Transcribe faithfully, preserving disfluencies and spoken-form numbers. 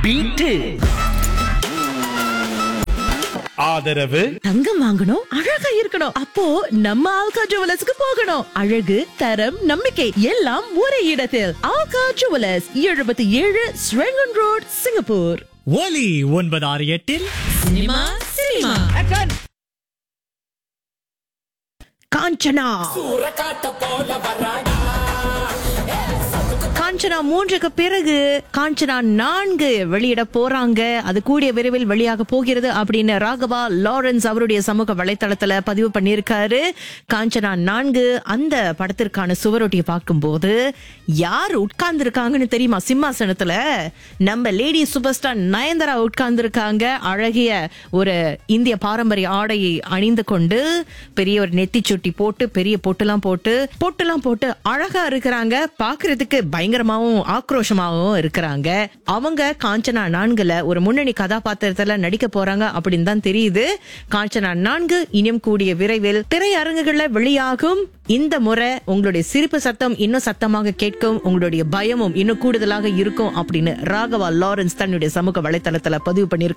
Beat. ஆதரவு தங்கம் வாங்கணும், அழகா இருக்கணும். அப்போ நம்ம ஆல்கா ஜுவல்லர்ஸ்க்கு போகணும். அழகு, தரம், நம்பிக்கை எல்லாம் ஒரே இடத்தில். ஆல்கா ஜுவல்லர்ஸ், எழுபத்தி ஏழு ஸ்ரெங்கன் ரோட், சிங்கப்பூர். ஒலி ஒன்பது ஆறு எட்டில் சினிமா சினிமா காஞ்சனா காஞ்சனா மூன்றுக்கு பிறகு காஞ்சனா நான்கு வெளியிட போறாங்க. அது கூடிய விரைவில் வெளியாக போகிறது அப்படின்னு ராகவா லாரன்ஸ் அவருடைய சமூக வலைத்தளத்துல பதிவு பண்ணியிருக்காரு. காஞ்சனா நான்கு அந்த படத்திற்கான சுவரொட்டியை பார்க்கும்போது யார் உட்கார்ந்து இருக்காங்கன்னு தெரியுமா? சிம்மாசனத்துல நம்ம லேடி சூப்பர் ஸ்டார் நயன்தாரா உட்கார்ந்து இருக்காங்க. அழகிய ஒரு இந்திய பாரம்பரிய ஆடையை அணிந்து கொண்டு பெரிய ஒரு நெத்தி சுட்டி போட்டு பெரிய பொட்டுலாம் போட்டு பொட்டுலாம் போட்டு அழகா இருக்கிறாங்க. பாக்குறதுக்கு பயங்கரமாவும் ஆக்ரோஷமாவும் இருக்கிறாங்க. அவங்க காஞ்சனா நான்குல ஒரு முன்னணி கதாபாத்திரத்துல நடிக்க போறாங்க அப்படின்னு தான் தெரியுது. காஞ்சனா நான்கு இனியும் கூடிய விரைவில் திரையரங்குகள்ல வெளியாகும். இந்த முறை உங்களுடைய சிரிப்பு சத்தம் இன்னும் சத்தமாக கேட்கும், உங்களுடைய பயமும் இன்னும் கூடுதலாக இருக்கும் அப்படின்னு ராகவா லாரன்ஸ் தன்னுடைய சமூக வலைத்தளத்துல பதிவு பண்ணிருக்காங்க.